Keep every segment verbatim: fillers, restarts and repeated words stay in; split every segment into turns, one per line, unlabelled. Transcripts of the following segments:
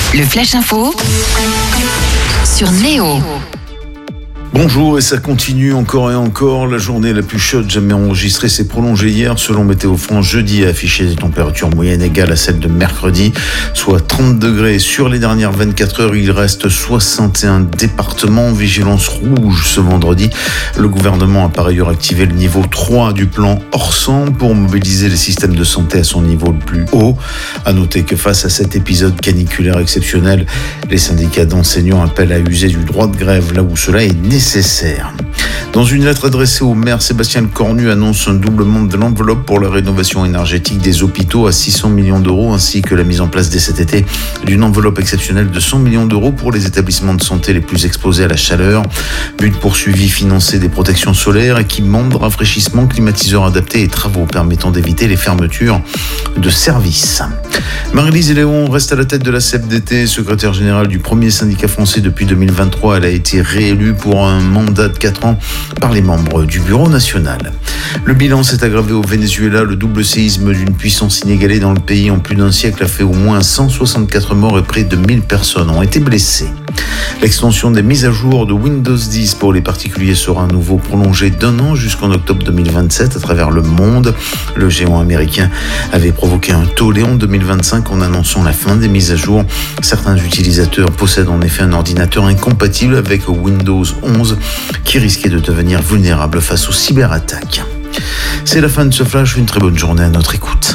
Le Flash Info sur Néo.
Bonjour, et ça continue encore et encore. La journée la plus chaude jamais enregistrée s'est prolongée hier. Selon Météo France, jeudi a affiché des températures moyennes égales à celles de mercredi, soit trente degrés. Sur les dernières vingt-quatre heures, il reste soixante et un départements. Vigilance rouge ce vendredi. Le gouvernement a par ailleurs activé le niveau trois du plan Orsan pour mobiliser les systèmes de santé à son niveau le plus haut. À noter que face à cet épisode caniculaire exceptionnel, les syndicats d'enseignants appellent à user du droit de grève là où cela est nécessaire. nécessaire. Dans une lettre adressée au maire, Sébastien Lecornu annonce un doublement de l'enveloppe pour la rénovation énergétique des hôpitaux à six cents millions d'euros, ainsi que la mise en place dès cet été d'une enveloppe exceptionnelle de cent millions d'euros pour les établissements de santé les plus exposés à la chaleur. But poursuivi, financer des protections solaires, équipements de rafraîchissement, climatiseurs adaptés et travaux permettant d'éviter les fermetures de services. Marie-Lise Léon reste à la tête de la C E P D T, secrétaire générale du premier syndicat français depuis deux mille vingt-trois. Elle a été réélue pour un mandat de quatre ans par les membres du bureau national. Le bilan s'est aggravé au Venezuela. Le double séisme d'une puissance inégalée dans le pays en plus d'un siècle a fait au moins cent soixante-quatre morts et près de mille personnes ont été blessées. L'extension des mises à jour de Windows dix pour les particuliers sera à nouveau prolongée d'un an jusqu'en octobre deux mille vingt-sept à travers le monde. Le géant américain avait provoqué un tollé en deux mille vingt-cinq en annonçant la fin des mises à jour. Certains utilisateurs possèdent en effet un ordinateur incompatible avec Windows onze qui risquait de devenir vulnérable face aux cyberattaques. C'est la fin de ce flash. Une très bonne journée à notre écoute.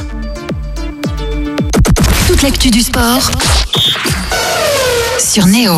Toute l'actu du sport sur Néo.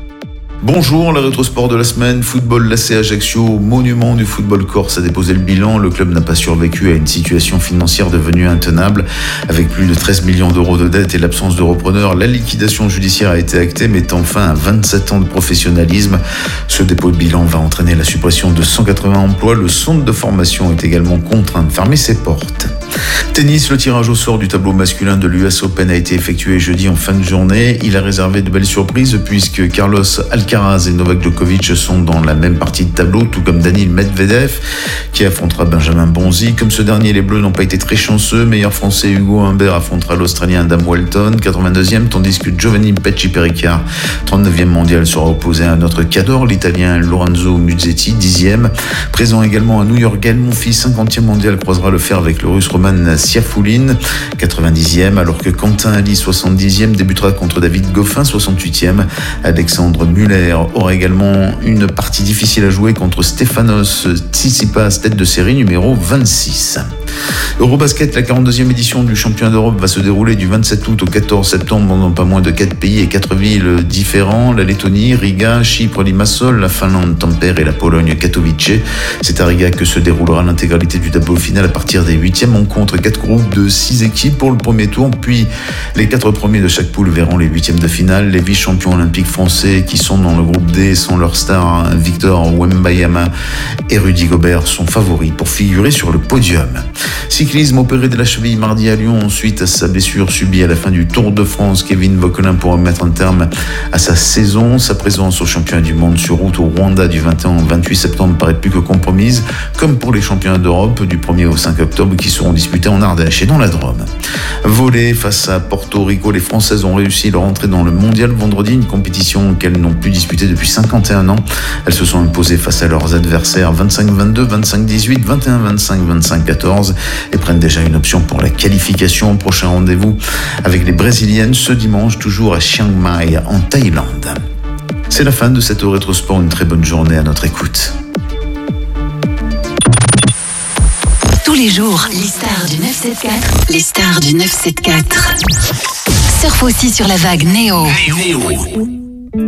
Bonjour, le rétrosport de la semaine. Football, l'A C Ajaccio, monument du football corse, a déposé le bilan. Le club n'a pas survécu à une situation financière devenue intenable. Avec plus de treize millions d'euros de dettes et l'absence de repreneur, la liquidation judiciaire a été actée, mettant fin à vingt-sept ans de professionnalisme. Ce dépôt de bilan va entraîner la suppression de cent quatre-vingts emplois. Le centre de formation est également contraint de fermer ses portes. Tennis, le tirage au sort du tableau masculin de l'U S Open a été effectué jeudi en fin de journée. Il a réservé de belles surprises puisque Carlos Alcaraz et Novak Djokovic sont dans la même partie de tableau, tout comme Daniil Medvedev qui affrontera Benjamin Bonzi. Comme ce dernier, les Bleus n'ont pas été très chanceux. Meilleur français Hugo Humbert affrontera l'Australien Adam Walton, quatre-vingt-deuxième, tandis que Giovanni Pesci-Pericard, trente-neuvième mondial, sera opposé à un autre cador, l'Italien Lorenzo Musetti, dixième. Présent également à New York, Gaël Monfils, cinquantième mondial, croisera le fer avec le Russe Roman Siafoulin, quatre-vingt-dixième, alors que Quentin Ali, soixante-dixième, débutera contre David Goffin, soixante-huitième. Alexandre Muller aura également une partie difficile à jouer contre Stefanos Tsitsipas, tête de série numéro vingt-six. Eurobasket, la quarante-deuxième édition du championnat d'Europe va se dérouler du vingt-sept août au quatorze septembre dans pas moins de quatre pays et quatre villes différents. La Lettonie, Riga, Chypre, Limassol, la Finlande, Tampere et la Pologne, Katowice. C'est à Riga que se déroulera l'intégralité du tableau final à partir des huitièmes. On compte quatre groupes de six équipes pour le premier tour, puis les quatre premiers de chaque poule verront les huitièmes de finale. Les vice-champions olympiques français qui sont dans le groupe D sont leurs stars Victor Wembanyama et Rudy Gobert sont favoris pour figurer sur le podium. Cyclisme, opéré de la cheville mardi à Lyon suite à sa blessure subie à la fin du Tour de France. Kevin Vauquelin pourra mettre un terme à sa saison. Sa présence au championnat du monde sur route au Rwanda du vingt et un au vingt-huit septembre paraît plus que compromise, comme pour les championnats d'Europe du premier au cinq octobre qui seront disputés en Ardèche et dans la Drôme. Volley, face à Porto Rico, les Françaises ont réussi leur entrée dans le mondial vendredi, une compétition qu'elles n'ont plus disputée depuis cinquante et un ans. Elles se sont imposées face à leurs adversaires vingt-cinq vingt-deux, vingt-cinq dix-huit, vingt et un vingt-cinq, vingt-cinq quatorze et prennent déjà une option pour la qualification. Prochain rendez-vous avec les Brésiliennes ce dimanche, toujours à Chiang Mai en Thaïlande. C'est la fin de cette Rétrosport. Une très bonne journée à notre écoute.
Tous les jours, les stars du neuf cent soixante-quatre. Les stars du neuf cent soixante-quatre. Surf aussi sur la vague Néo. Néo.